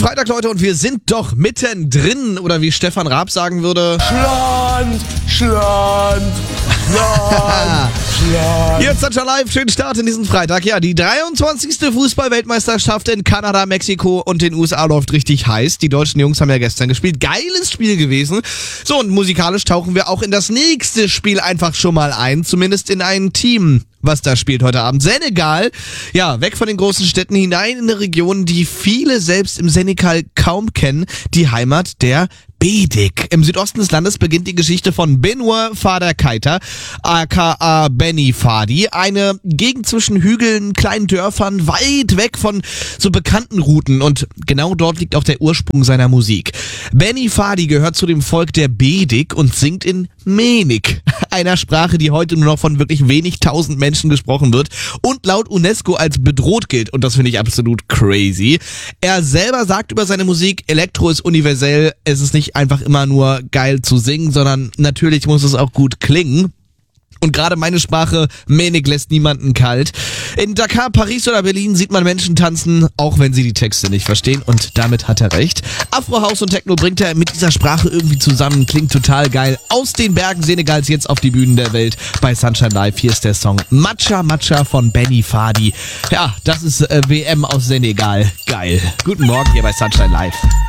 Freitag, Leute, und wir sind doch mittendrin, oder wie Stefan Raab sagen würde: Schland. Jetzt Sunshine Live, schönen Start in diesen Freitag. Ja, die 23. Fußball-Weltmeisterschaft in Kanada, Mexiko und den USA läuft richtig heiß. Die deutschen Jungs haben ja gestern gespielt. Geiles Spiel gewesen. So, und musikalisch tauchen wir auch in das nächste Spiel einfach schon mal ein. Zumindest in ein Team, was da spielt heute Abend. Senegal, ja, weg von den großen Städten hinein in eine Region, die viele selbst im Senegal kaum kennen. Die Heimat der Bedik. Im Südosten des Landes beginnt die Geschichte von Benoit Fader Keita, aka Benny Fadi. Eine Gegend zwischen Hügeln, kleinen Dörfern, weit weg von so bekannten Routen. Und genau dort liegt auch der Ursprung seiner Musik. Benny Fadi gehört zu dem Volk der Bedik und singt in Menik, einer Sprache, die heute nur noch von wirklich wenig tausend Menschen gesprochen wird und laut UNESCO als bedroht gilt. Und das finde ich absolut crazy. Er selber sagt über seine Musik: Elektro ist universell, es ist nicht einfach immer nur geil zu singen, sondern natürlich muss es auch gut klingen. Und gerade meine Sprache, Menik, lässt niemanden kalt. In Dakar, Paris oder Berlin sieht man Menschen tanzen, auch wenn sie die Texte nicht verstehen. Und damit hat er recht. Afro, House und Techno bringt er mit dieser Sprache irgendwie zusammen. Klingt total geil. Aus den Bergen Senegals jetzt auf die Bühnen der Welt bei Sunshine Live. Hier ist der Song Matcha Matcha von Benny Fadi. Ja, das ist WM aus Senegal. Geil. Guten Morgen hier bei Sunshine Live.